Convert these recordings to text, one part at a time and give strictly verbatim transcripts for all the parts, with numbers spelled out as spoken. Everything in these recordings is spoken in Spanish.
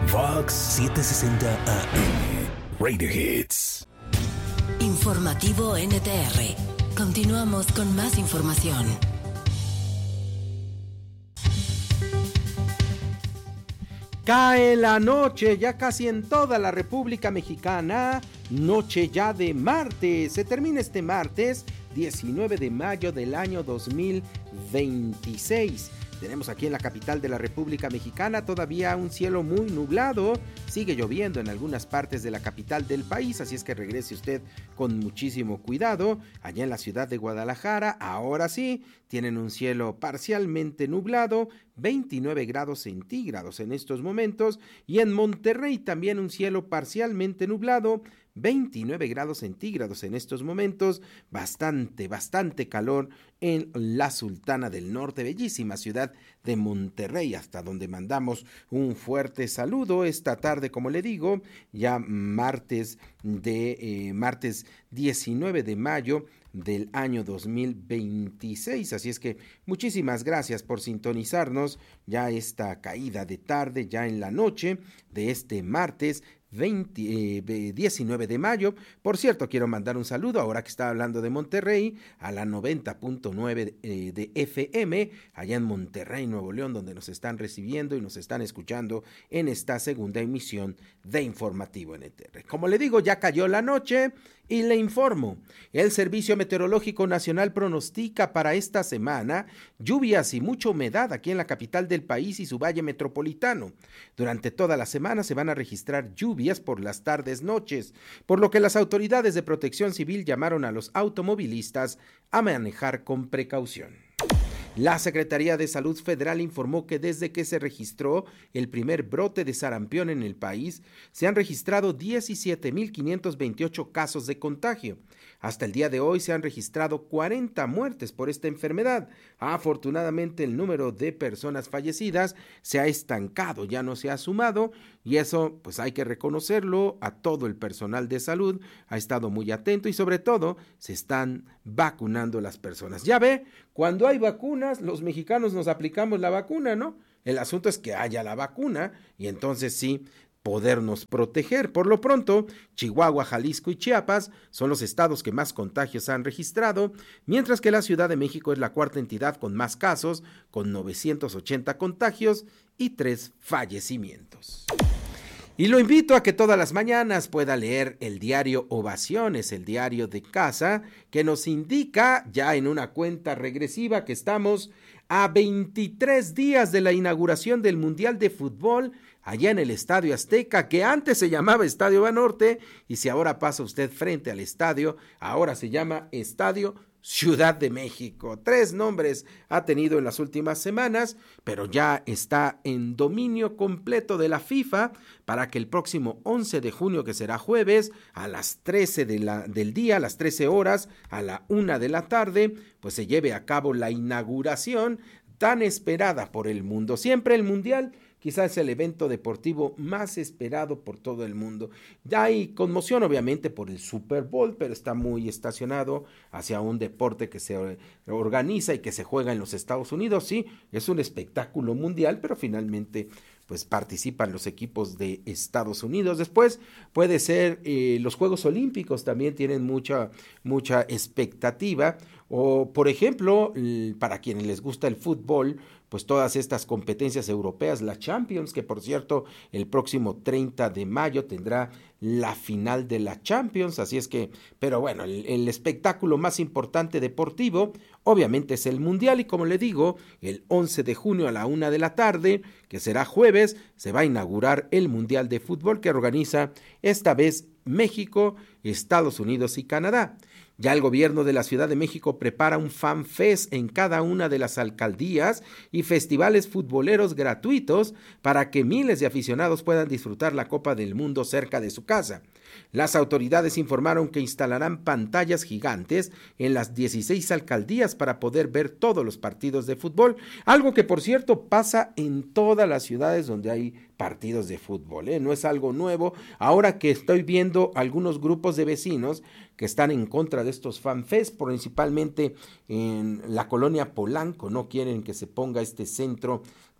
Vox setecientos sesenta A M, Radio Hits. Informativo N T R. Continuamos con más información. Cae la noche ya casi en toda la República Mexicana, noche ya de martes. Se termina este martes diecinueve de mayo del año dos mil veintiséis. Tenemos aquí en la capital de la República Mexicana todavía un cielo muy nublado, sigue lloviendo en algunas partes de la capital del país, así es que regrese usted con muchísimo cuidado. Allá en la ciudad de Guadalajara, ahora sí, tienen un cielo parcialmente nublado, veintinueve grados centígrados en estos momentos, y en Monterrey también un cielo parcialmente nublado, veintinueve grados centígrados en estos momentos, bastante, bastante calor en la Sultana del Norte, bellísima ciudad de Monterrey, hasta donde mandamos un fuerte saludo esta tarde, como le digo, ya martes de eh, martes diecinueve de mayo del año dos mil veintiséis, así es que muchísimas gracias por sintonizarnos ya esta caída de tarde, ya en la noche de este martes veinte, eh, diecinueve de mayo. Por cierto, quiero mandar un saludo, ahora que está hablando de Monterrey, a la noventa punto nueve eh, de F M, allá en Monterrey, Nuevo León, donde nos están recibiendo y nos están escuchando en esta segunda emisión de Informativo N T R. Como le digo, ya cayó la noche y le informo, el Servicio Meteorológico Nacional pronostica para esta semana lluvias y mucha humedad aquí en la capital del país y su valle metropolitano. Durante toda la semana se van a registrar lluvias por las tardes, noches, por lo que las autoridades de protección civil llamaron a los automovilistas a manejar con precaución. La Secretaría de Salud Federal informó que desde que se registró el primer brote de sarampión en el país, se han registrado diecisiete mil quinientos veintiocho casos de contagio. Hasta el día de hoy se han registrado cuarenta muertes por esta enfermedad. Afortunadamente, el número de personas fallecidas se ha estancado, ya no se ha sumado, y eso pues hay que reconocerlo. A todo el personal de salud ha estado muy atento y sobre todo se están vacunando las personas. Ya ve, cuando hay vacunas, los mexicanos nos aplicamos la vacuna, ¿no? El asunto es que haya la vacuna y entonces sí podernos proteger. Por lo pronto, Chihuahua, Jalisco y Chiapas son los estados que más contagios han registrado, mientras que la Ciudad de México es la cuarta entidad con más casos, con novecientos ochenta contagios y tres fallecimientos. Y lo invito a que todas las mañanas pueda leer el diario Ovaciones, el diario de casa, que nos indica ya en una cuenta regresiva que estamos a veintitrés días de la inauguración del Mundial de Fútbol allá en el Estadio Azteca, que antes se llamaba Estadio Banorte, y si ahora pasa usted frente al estadio, ahora se llama Estadio Ciudad de México. Tres nombres ha tenido en las últimas semanas, pero ya está en dominio completo de la FIFA para que el próximo once de junio, que será jueves, a las trece de la, del día, a las trece horas, a la una de la tarde, pues se lleve a cabo la inauguración tan esperada por el mundo. Siempre el Mundial quizás es el evento deportivo más esperado por todo el mundo. Ya hay conmoción obviamente por el Super Bowl, pero está muy estacionado hacia un deporte que se organiza y que se juega en los Estados Unidos. Sí, es un espectáculo mundial, pero finalmente pues participan los equipos de Estados Unidos. Después puede ser eh, los Juegos Olímpicos, también tienen mucha, mucha expectativa. O por ejemplo, para quienes les gusta el fútbol, pues todas estas competencias europeas, la Champions, que por cierto el próximo treinta de mayo tendrá la final de la Champions, así es que, pero bueno, el, el espectáculo más importante deportivo obviamente es el Mundial, y como le digo, el once de junio a la una de la tarde, que será jueves, se va a inaugurar el Mundial de Fútbol que organiza esta vez México, Estados Unidos y Canadá. Ya el gobierno de la Ciudad de México prepara un fan fest en cada una de las alcaldías y festivales futboleros gratuitos para que miles de aficionados puedan disfrutar la Copa del Mundo cerca de su casa. Las autoridades informaron que instalarán pantallas gigantes en las dieciséis alcaldías para poder ver todos los partidos de fútbol, algo que por cierto pasa en todas las ciudades donde hay partidos de fútbol, ¿eh? No es algo nuevo. Ahora que estoy viendo algunos grupos de vecinos que están en contra de estos fanfest, principalmente en la colonia Polanco, no quieren que se ponga este centro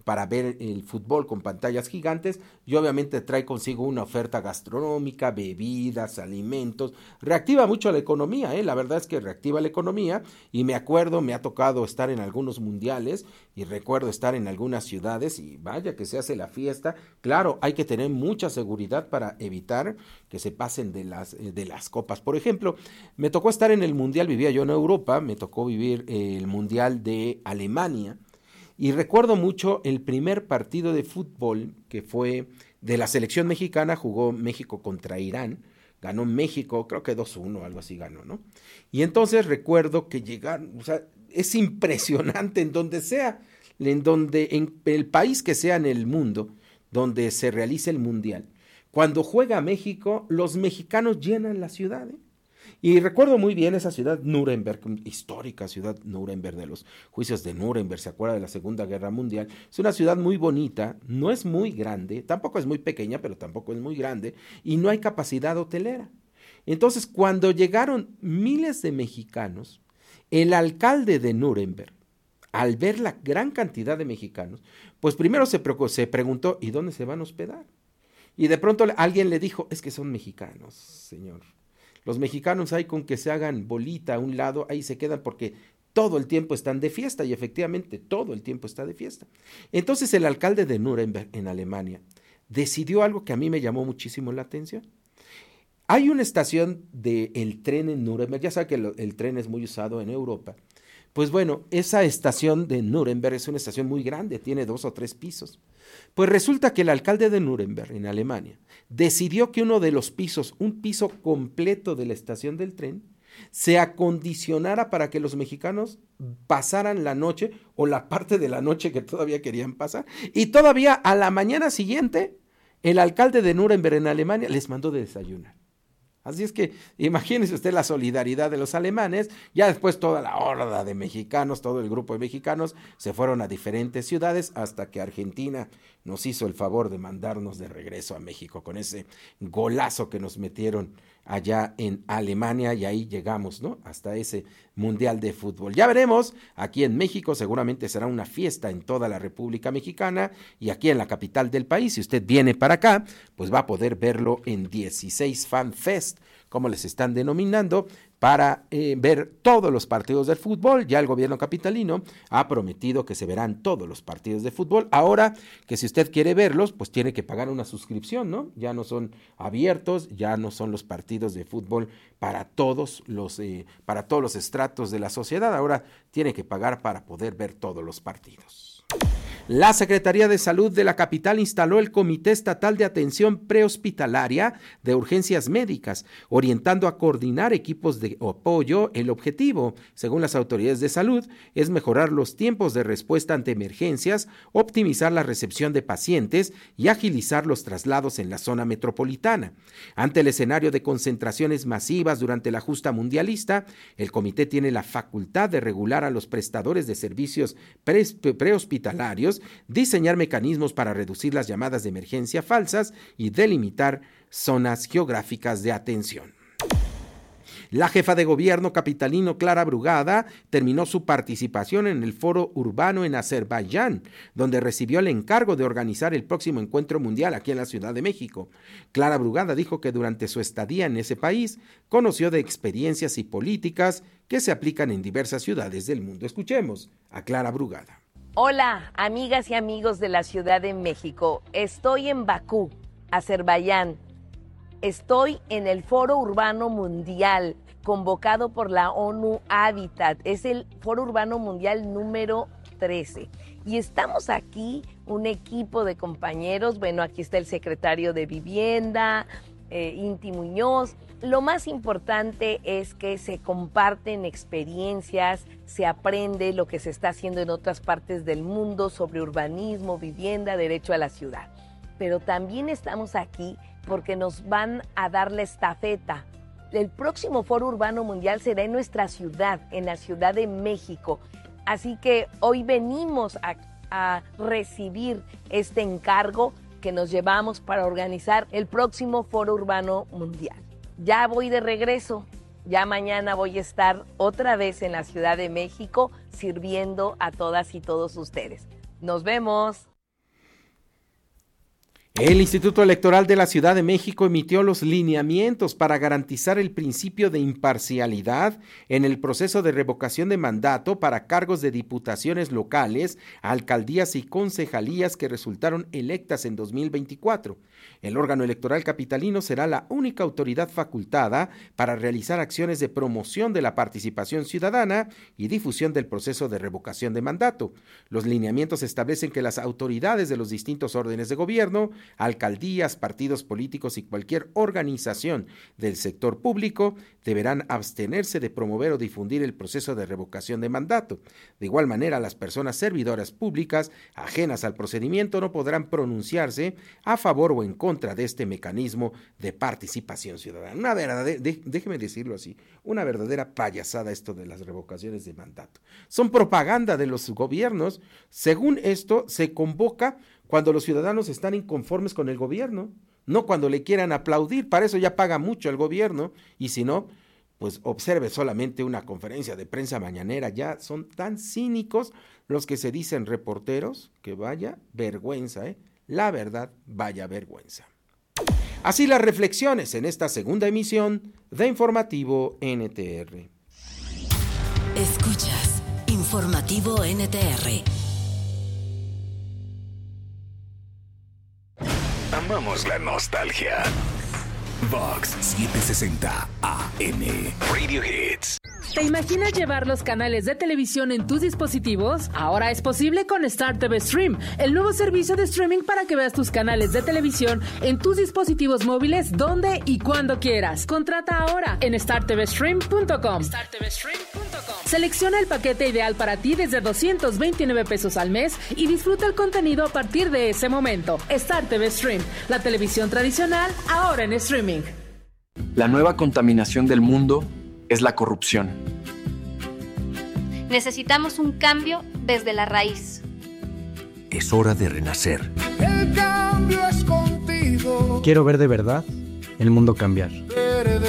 para ver el fútbol con pantallas gigantes y obviamente trae consigo una oferta gastronómica, bebidas, alimentos, reactiva mucho la economía, ¿eh? La verdad es que reactiva la economía y me acuerdo, me ha tocado estar en algunos mundiales y recuerdo estar en algunas ciudades y vaya que se hace la fiesta. Claro, hay que tener mucha seguridad para evitar que se pasen de las, de las copas. Por ejemplo, me tocó estar en el mundial, vivía yo en Europa, me tocó vivir el mundial de Alemania. Y recuerdo mucho el primer partido de fútbol que fue de la selección mexicana, jugó México contra Irán, ganó México, creo que dos uno, algo así ganó, ¿no? Y entonces recuerdo que llegaron, o sea, es impresionante en donde sea, en donde, en el país que sea en el mundo, donde se realice el mundial. Cuando juega México, los mexicanos llenan la ciudad, ¿eh? Y recuerdo muy bien esa ciudad, Nuremberg, histórica ciudad Nuremberg, de los juicios de Nuremberg, se acuerda de la Segunda Guerra Mundial. Es una ciudad muy bonita, no es muy grande, tampoco es muy pequeña, pero tampoco es muy grande, y no hay capacidad hotelera. Entonces, cuando llegaron miles de mexicanos, el alcalde de Nuremberg, al ver la gran cantidad de mexicanos, pues primero se, pre- se preguntó, ¿y dónde se van a hospedar? Y de pronto alguien le dijo, es que son mexicanos, señor. Los mexicanos hay con que se hagan bolita a un lado, ahí se quedan porque todo el tiempo están de fiesta y efectivamente todo el tiempo está de fiesta. Entonces el alcalde de Nuremberg en Alemania decidió algo que a mí me llamó muchísimo la atención. Hay una estación del tren en Nuremberg, ya sabe que el, el tren es muy usado en Europa. Pues bueno, esa estación de Nuremberg es una estación muy grande, tiene dos o tres pisos. Pues resulta que el alcalde de Nuremberg, en Alemania, decidió que uno de los pisos, un piso completo de la estación del tren, se acondicionara para que los mexicanos pasaran la noche o la parte de la noche que todavía querían pasar. Y todavía a la mañana siguiente, el alcalde de Nuremberg en Alemania les mandó de desayunar. Así es que imagínese usted la solidaridad de los alemanes, ya después toda la horda de mexicanos, todo el grupo de mexicanos se fueron a diferentes ciudades hasta que Argentina nos hizo el favor de mandarnos de regreso a México con ese golazo que nos metieron allá en Alemania y ahí llegamos, ¿no? Hasta ese mundial de fútbol. Ya veremos, aquí en México seguramente será una fiesta en toda la República Mexicana y aquí en la capital del país, si usted viene para acá, pues va a poder verlo en dieciséis Fan Fest, como les están denominando, para eh, ver todos los partidos del fútbol. Ya el gobierno capitalino ha prometido que se verán todos los partidos de fútbol. Ahora que si usted quiere verlos, pues tiene que pagar una suscripción, ¿no? Ya no son abiertos, ya no son los partidos de fútbol para todos los, eh, para todos los estratos de la sociedad. Ahora tiene que pagar para poder ver todos los partidos. La Secretaría de Salud de la capital instaló el Comité Estatal de Atención Prehospitalaria de Urgencias Médicas, orientando a coordinar equipos de apoyo. El objetivo, según las autoridades de salud, es mejorar los tiempos de respuesta ante emergencias, optimizar la recepción de pacientes y agilizar los traslados en la zona metropolitana. Ante el escenario de concentraciones masivas durante la justa mundialista, el comité tiene la facultad de regular a los prestadores de servicios pre- prehospitalarios, diseñar mecanismos para reducir las llamadas de emergencia falsas y delimitar zonas geográficas de atención. La jefa de gobierno capitalino Clara Brugada terminó su participación en el Foro Urbano en Azerbaiyán, donde recibió el encargo de organizar el próximo encuentro mundial aquí en la Ciudad de México. Clara Brugada dijo que durante su estadía en ese país conoció de experiencias y políticas que se aplican en diversas ciudades del mundo. Escuchemos a Clara Brugada. Hola, amigas y amigos de la Ciudad de México. Estoy en Bakú, Azerbaiyán. Estoy en el Foro Urbano Mundial, convocado por la ONU Habitat. Es el Foro Urbano Mundial número trece. Y estamos aquí, un equipo de compañeros. Bueno, aquí está el secretario de Vivienda, eh, Inti Muñoz. Lo más importante es que se comparten experiencias, se aprende lo que se está haciendo en otras partes del mundo sobre urbanismo, vivienda, derecho a la ciudad. Pero también estamos aquí porque nos van a dar la estafeta. El próximo Foro Urbano Mundial será en nuestra ciudad, en la Ciudad de México. Así que hoy venimos a, a recibir este encargo que nos llevamos para organizar el próximo Foro Urbano Mundial. Ya voy de regreso, ya mañana voy a estar otra vez en la Ciudad de México sirviendo a todas y todos ustedes. Nos vemos. El Instituto Electoral de la Ciudad de México emitió los lineamientos para garantizar el principio de imparcialidad en el proceso de revocación de mandato para cargos de diputaciones locales, alcaldías y concejalías que resultaron electas en dos mil veinticuatro. El órgano electoral capitalino será la única autoridad facultada para realizar acciones de promoción de la participación ciudadana y difusión del proceso de revocación de mandato. Los lineamientos establecen que las autoridades de los distintos órdenes de gobierno, alcaldías, partidos políticos y cualquier organización del sector público deberán abstenerse de promover o difundir el proceso de revocación de mandato. De igual manera, las personas servidoras públicas ajenas al procedimiento no podrán pronunciarse a favor o en contra de este mecanismo de participación ciudadana. Una verdadera, de, déjeme decirlo así, una verdadera payasada esto de las revocaciones de mandato. Son propaganda de los gobiernos. Según esto, se convoca cuando los ciudadanos están inconformes con el gobierno, no cuando le quieran aplaudir. Para eso ya paga mucho el gobierno, y si no, pues observe solamente una conferencia de prensa mañanera. Ya son tan cínicos los que se dicen reporteros que vaya vergüenza, ¿eh? La verdad, vaya vergüenza. Así las reflexiones en esta segunda emisión de Informativo N T R. Escuchas Informativo N T R. Amamos la nostalgia. Vox setecientos sesenta A M Radio Hits. ¿Te imaginas llevar los canales de televisión en tus dispositivos? Ahora es posible con Star T V Stream, el nuevo servicio de streaming para que veas tus canales de televisión en tus dispositivos móviles donde y cuando quieras. Contrata ahora en star t v stream punto com. star t v stream punto com. Selecciona el paquete ideal para ti desde doscientos veintinueve pesos al mes y disfruta el contenido a partir de ese momento. Star T V Stream, la televisión tradicional ahora en streaming. La nueva contaminación del mundo es la corrupción. Necesitamos un cambio desde la raíz. Es hora de renacer. El cambio es contigo. Quiero ver de verdad el mundo cambiar.